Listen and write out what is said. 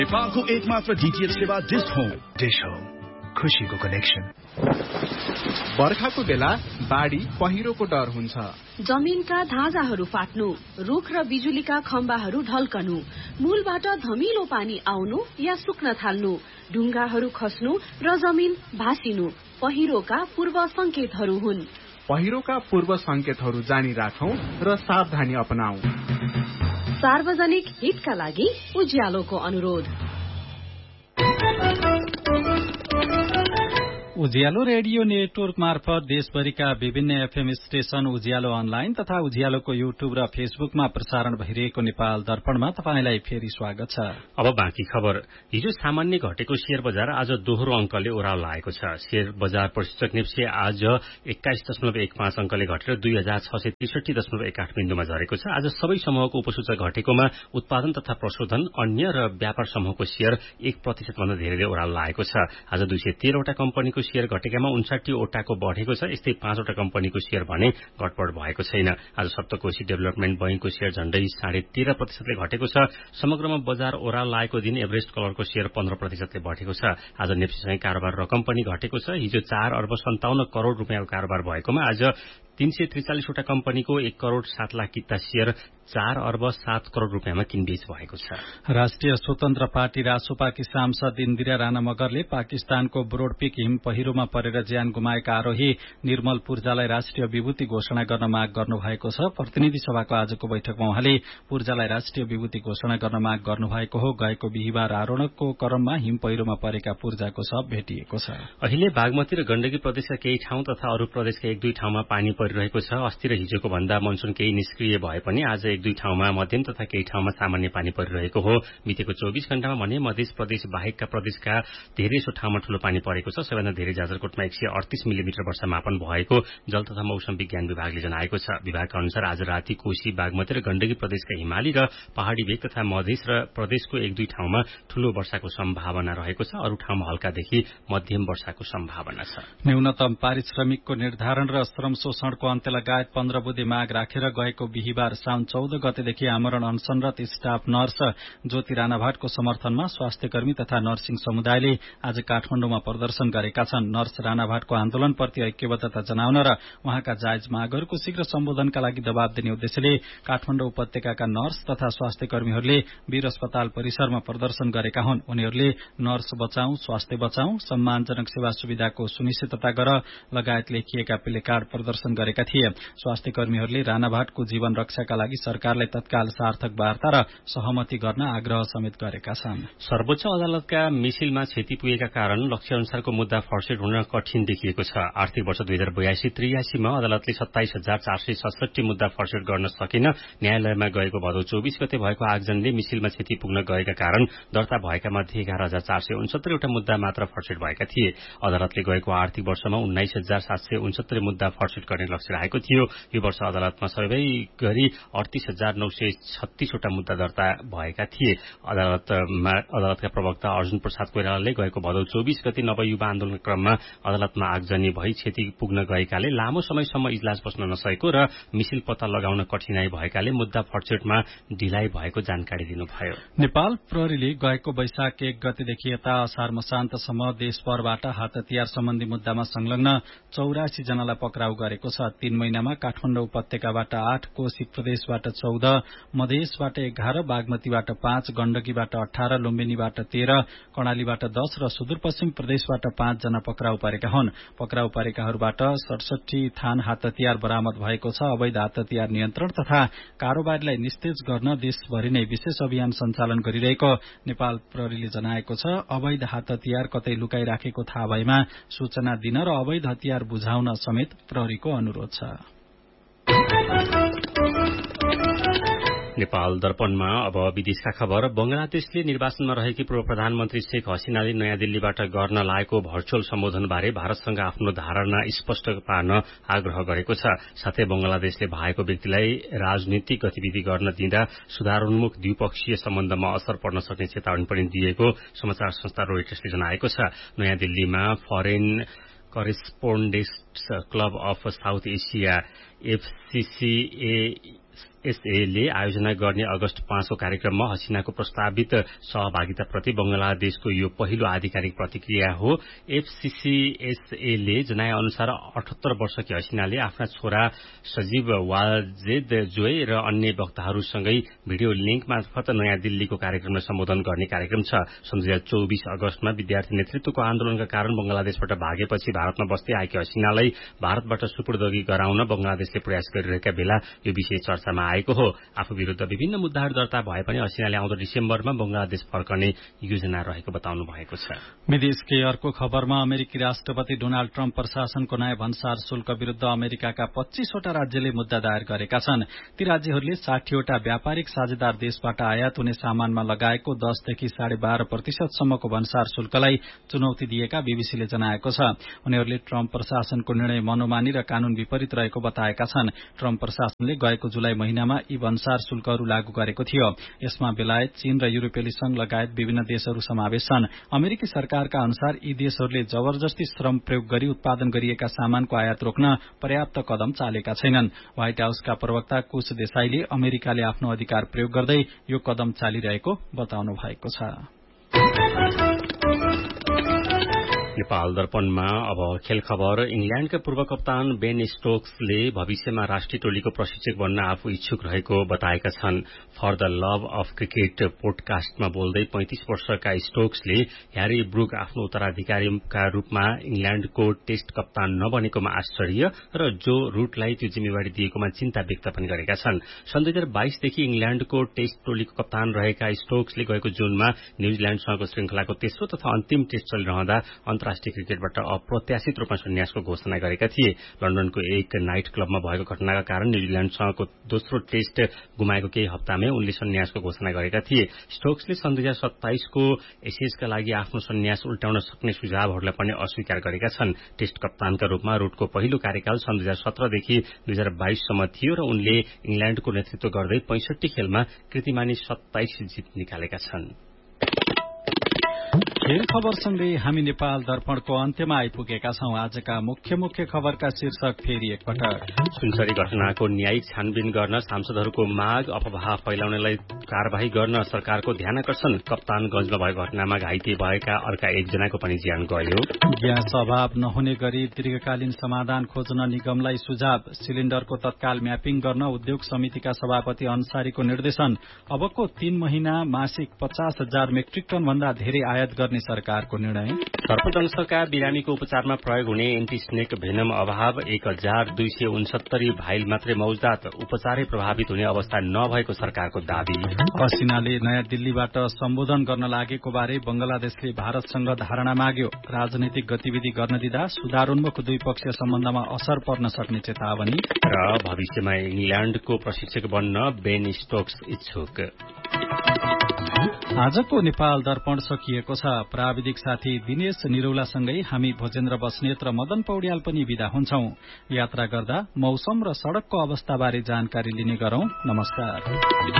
नेपालको एकमात्र डीटीएच सेवा डिश होम खुशीको कनेक्सन। बर्खाको बेला बाढी पहिरोको डर हुन्छ। जमिनका धाजाहरू फाट्नु, रुख र बिजुलीका खम्बाहरू ढल्कनु, मूलबाट धमिलो पानी आउनु या सुक्न थाल्नु, ढुङ्गाहरू खस्नु र जमिन भासिनु पहिरोका पूर्व संकेतहरू हुन्। पहिरोका पूर्व संकेतहरू जानी राखौं र सावधानी अपनाऊ। सार्वजनिक हितका लागि उज्यालोको अनुरोध। उज्यालो रेडियो नेटवर्क मार्फत देशभरिका विभिन्न एफएम स्टेशन, उज्यालो अनलाइन तथा उज्यालोको युट्युब र फेसबुकमा प्रसारण भइरहेको नेपाल दर्पणमा तपाईलाई फेरि स्वागत छ। अब बाँकी खबर। हिजो सामान्य घटेको शेयर बजार आज दोहोरो अंकले ओह्रालो लागेको छ। शेयर बजार प्रशिक्षक निफ्टी आज 21.15 अंकले घटेर 2663.18 बिन्दुमा झरेको छ। आज सबै समूहको उपसूचक घटेकोमा उत्पादन तथा प्रशोधन, अन्य र व्यापार समूहको शेयर 1% भन्दा धेरैले ओह्रालो लागेको छ। आज 213 वटा कम्पनीको शेयर घटेकामा 59 वटाको बढेको छ। यस्तै 5 वटा कम्पनीको शेयर भने घटबढ भएको छैन। आज सप्तकोशी डेभलपमेन्ट बैंकको शेयर झण्डै 13.5% घटेको छ। समग्रमा बजार ओह्रालो लागेको दिन एभरेस्ट कलरको शेयर 15% बढेको छ। आज नेप्सीसँगै कारोबार रकम पनि घटेको छ। हिजो 4 अर्ब 57 करोड़ रुपियाँको कारोबार भएकोमा आज 343 वटा कम्पनीको 1 करोड़ 7 लाख किता शेयर 4 अर्ब 7 करोड़ रुपियाँमा किनबेच भएको छ। राष्ट्रिय स्वतन्त्र पार्टी रासोपाकी सांसद इन्दिरा राणा मगरले पाकिस्तानको ब्रोडपिक हिम पहिरोमा परेर ज्यान गुमाएका आरोही निर्मल पूर्जालाई राष्ट्रिय विभूति घोषणा गर्न माग गर्नुभएको छ। प्रतिनिधि सभाको आजको बैठकमा उहाँले पूर्जालाई राष्ट्रिय विभूति घोषणा गर्न माग गर्नुभएको हो। गएको बिहीबार आरोहणको क्रममा हिम पहिरोमा परेका पूर्जाको शव भेटिएको छ। अहिले बागमती र गण्डकी प्रदेशका केही ठाउँ तथा अरू प्रदेशका 1-2 ठाउँमा पानी परिरहेको छ। अस्ति र हिजोको भन्दा मनसुन केही निष्क्रिय भए पनि आज 1-2 ठाउँमा मध्यम तथा केही ठाउँमा सामान्य पानी परिरहेको हो। बितेको 24 घण्टामा भने मध्य प्रदेश बाहेकका प्रदेशका धेरैसो ठाउँमा ठूलो पानी परेको छ। सबैभन्दा धेरै जाजरकोटमा 138 मिलिमिटर वर्षा मापन भएको जल तथा मौसम विज्ञान विभागले जनाएको छ। विभागका अनुसार आज राति कोशी, बागमती र गण्डकी प्रदेशका हिमाली र पहाड़ी भेग तथा मधेस र प्रदेशको 1-2 ठाउँमा ठूलो वर्षाको सम्भावना रहेको छ। अरू ठाउँमा हल्कादेखि मध्यम वर्षाको सम्भावना छ। न्यूनतम पारिश्रमिकको निर्धारण र श्रम शोषणको अन्त्य लगायत 15 बुँदे माग राखेर गएको बिहीबार साउन 14 गतेदेखि आमरण अनसनरत स्टाफ नर्स ज्योति राणाभाटको समर्थनमा स्वास्थ्यकर्मी तथा नर्सिङ समुदायले आज काठमाडौँमा प्रदर्शन गरेका छन्। नर्स राणाभाटको आन्दोलनप्रति ऐक्यबद्धता जनाउन र उहाँका जायज मागहरूको शीघ्र सम्बोधनका लागि दबाव दिने उद्देश्यले काठमाडौँ उपत्यकाका नर्स तथा स्वास्थ्यकर्मीहरूले वीर अस्पताल परिसरमा प्रदर्शन गरेका हुन्। उनीहरूले नर्स बचाऊ, स्वास्थ्य बचाऊ, सम्मानजनक सेवा सुविधाको सुनिश्चितता गर लगायत लेखिएका प्लेकार्ड प्रदर्शन गरेका थिए। स्वास्थ्यकर्मीहरूले राणाभाटको जीवन रक्षाका लागि सरकारलाई तत्काल सार्थक वार्ता र सहमति गर्न आग्रह समेत गरेका छन्। सर्वोच्च अदालतका मिसिलमा क्षति पुगेका कारण लक्ष्य अनुसारको मुद्दा फर्सेट हुन कठिन देखिएको छ। आर्थिक वर्ष 2082-83 मा अदालतले 27,467 मुद्दा फर्सेट गर्न सकेन। न्यायालयमा गएको भदौ 24 गते भएको आगजनले मिसिलमा क्षति पुग्न गएका कारण दर्ता भएका मध्ये 11,469 वटा मुद्दा मात्र फर्सेट भएका थिए। अदालतले गएको आर्थिक वर्षमा 19,769 मुद्दा फर्सेट गर्ने लक्ष्य राखेको थियो। यो वर्ष अदालतमा सबै गरी 38,936 वटा मुद्दा दर्ता भएका थिए। अदालतका प्रवक्ता अर्जुन प्रसाद कोइरालाले गएको भदौ 24 गते नवयुवा आन्दोलनको क्रममा अदालतमा आगजनी भई क्षति पुग्न गएकाले लामो समयसम्म इजलास बस्न नसकेको र मिसिल पत्ता लगाउन कठिनाई भएकाले मुद्दा फर्सेटमा ढिलाइ भएको जानकारी दिनुभयो। नेपाल प्रहरीले गएको वैशाख 1 गतेदेखि यता असार मसान्तसम्म देशभरबाट हात हतियार सम्बन्धी मुद्दामा संलग्न 84 जनालाई पक्राउ गरेको छ। 3 महिनामा काठमाडौँ उपत्यकाबाट 8, कोशी प्रदेशबाट 14, मधेसबाट 11, बागमतीबाट 5, गण्डकीबाट 18, लुम्बिनीबाट 13, कर्णालीबाट 10 र सुदूरपश्चिम प्रदेशबाट 5 जना पक्राउ परेका हुन्। पक्राउ परेकाहरूबाट 67 थान हात हतियार बरामद भएको छ। अवैध हात हतियार नियन्त्रण तथा कारोबारीलाई निस्तेज गर्न देशभरि नै विशेष अभियान सञ्चालन गरिरहेको नेपाल प्रहरीले जनाएको छ। अवैध हात हतियार कतै लुकाइराखेको थाहा भएमा सूचना दिन र अवैध हतियार बुझाउन समेत प्रहरीको अनुरोध छ। नेपाल दर्पणमा अब विदेशका खबर। बंगलादेशले निर्वाचनमा रहेकी पूर्व प्रधानमन्त्री शेख हसिनाले नयाँ दिल्लीबाट गर्न लागेको भर्चुअल सम्बोधनबारे भारतसँग आफ्नो धारणा स्पष्ट पार्न आग्रह गरेको छ। साथै बंगलादेशले भएको व्यक्तिलाई राजनीतिक गतिविधि गर्न दिँदा सुधारोन्मुख द्विपक्षीय सम्बन्धमा असर पर्न सक्ने चेतावनी पनि दिएको समाचार संस्था रोइटर्सले जनाएको छ। नयाँ दिल्लीमा foreign करेस्पोन्डेन्ट्स club of south Asia FCCA एफसीसीएसए आयोजना गर्ने अगस्त 5 को कार्यक्रममा हसिनाको प्रस्तावित सहभागिताप्रति बंगलादेशको यो पहिलो आधिकारिक प्रतिक्रिया हो। एफसीसीएसए जनाए अनुसार 78 वर्षकी हसिनाले आफ्ना छोरा सजीव वाजेद जोय र अन्य वक्ताहरूसँगै भिडियो लिंक मार्फत नयाँ दिल्लीको कार्यक्रमलाई सम्बोधन गर्ने कार्यक्रम छ। सन् 2024 अगस्तमा विद्यार्थी नेतृत्वको आन्दोलनका कारण बंगलादेशबाट भागेपछि भारतमा बस्दै आएकी हसिनालाई भारतबाट सुपुर्दगी गराउन बंगलादेशले प्रयास गरिरहेका बेला यो विषय चर्चामा आएको हो। आफू विरूद्ध विभिन्न मुद्दाहरू दर्ता भए पनि हसिनाले आउँदो डिसेम्बरमा बंगलादेश फर्कने योजना रहेको बताउनु भएको छ। विदेशकै अर्को खबरमा अमेरिकी राष्ट्रपति डोनाल्ड ट्रम्प प्रशासनको नयाँ भन्सार शुल्क विरूद्ध अमेरिकाका 25 वटा राज्यले मुद्दा दायर गरेका छन्। ती राज्यहरूले 60 वटा व्यापारिक साझेदार देशबाट आयात हुने सामानमा लगाएको 10 देखि 12.5% सम्मको भन्सार शुल्कलाई चुनौती दिएका बीबीसीले जनाएको छ। उनीहरूले ट्रम्प प्रशासनको निर्णय मनोमानी र कानून विपरीत रहेको बताएका छन्। ट्रम्प प्रशासनले गएको जुलाई महिनामा यी भन्सार शुल्कहरू लागू गरेको थियो। यसमा बेलायत, चीन र युरोपेली संघ लगायत विभिन्न देशहरू समावेश छन्। अमेरिकी सरकारका अनुसार यी देशहरूले जबरजस्ती श्रम प्रयोग गरी उत्पादन गरिएका सामानको आयात रोक्न पर्याप्त कदम चालेका छैनन्। व्हाइट हाउसका प्रवक्ता कुश देसाईले अमेरिकाले आफ्नो अधिकार प्रयोग गर्दै यो कदम चालिरहेको बताउनु भएको छ। नेपाल दर्पणमा अब खेल खबर। इंग्ल्याण्डका पूर्व कप्तान बेन स्टोक्सले भविष्यमा राष्ट्रिय टोलीको प्रशिक्षक बन्न आफू इच्छुक रहेको बताएका छन्। For the love of cricket पोडकास्टमा बोल्दै 35 वर्षका स्टोक्सले ह्यारी ब्रुक आफ्नो उत्तराधिकारीका रूपमा इंग्ल्याण्डको टेस्ट कप्तान नबनेकोमा आश्चर्य र जो रूटलाई त्यो जिम्मेवारी दिएकोमा चिन्ता व्यक्त पनि गरेका छन्। सन् 2022 देखि इंग्ल्याण्डको टेस्ट टोलीको कप्तान रहेका स्टोक्सले गएको जुनमा न्यूजील्याण्डसँगको श्रृंखलाको तेस्रो तथा अन्तिम टेस्ट चलिरहँदा अन्तर्राष्ट्रिय क्रिकेटबाट अप्रत्याशित रूपमा सन्यासको घोषणा गरेका थिए। लन्डनको एक नाइट क्लबमा भएको घटनाका कारण न्यूजील्याण्डसँगको दोस्रो टेस्ट गुमाएको केही हप्तामै उनले सन्यासको घोषणा गरेका थिए। स्टोक्सले सन् 2027 को एसेजका लागि आफ्नो सन्यास उल्टाउन सक्ने सुझावहरूलाई पनि अस्वीकार गरेका छन्। टेस्ट कप्तानका रूपमा रूटको पहिलो कार्यकाल सन् 2017 देखि 2022 सम्म थियो र उनले इंग्ल्याण्डको नेतृत्व गर्दै 65 खेलमा कृतिमानी 27 जित निकालेका छन्। खेल खबरसँगै हामी नेपाल दर्पणको अन्त्यमा आइपुगेका छौं। आजका मुख्य खबरका शीर्षक फेरि एकपटक। सुनसरी घटनाको न्यायिक छानबिन गर्न सांसदहरूको माग, अफवाह फैलाउनेलाई कार्यवाही गर्न सरकारको ध्यानकर्षण, कप्तानगंजमा भएको घटनामा घाइते भएका अर्का एकजनाको पनि ज्यान गयो। ग्यास अभाव नहुने गरी दीर्घकालीन समाधान खोज्न निगमलाई सुझाव, सिलिण्डरको तत्काल म्यापिङ गर्न उद्योग समितिका सभापति अन्सारीको निर्देशन, अबको 3 महिना मासिक 50,000 मेट्रिक टन भन्दा धेरै आयात गर्ने सरकारको निर्णय। सर्पदंशका बिरामीको उपचारमा प्रयोग हुने एन्टी-स्नेक भेनम अभाव, 1269 भाइल मात्रै मौजदात, उपचारै प्रभावित हुने अवस्था नभएको सरकारको दावी। हसिनाले नयाँ दिल्लीबाट सम्बोधन गर्न लागेको बारे बंगलादेशले भारतसँग धारणा माग्यो, राजनैतिक गतिविधि गर्न दिँदा सुधारोन्मुख द्विपक्षीय सम्बन्धमा असर पर्न सक्ने चेतावनी। र भविष्यमा इंग्ल्याण्डको प्रशिक्षक बन्न बेन स्टोक्स इच्छुक। आजको नेपाल दर्पण सकिएको छ। प्राविधिक साथी दिनेश निरौलासँगै हामी भोजेन्द्र बस्नेत र मदन पौड्याल पनि विदा हुन्छौं। यात्रा गर्दा मौसम र सड़कको अवस्थाबारे जानकारी लिने गरौं। नमस्कार।